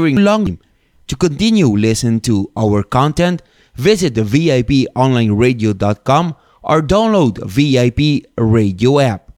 long time. To continue listening to our content, visit the VIPonlineradio.com or download VIP Radio app.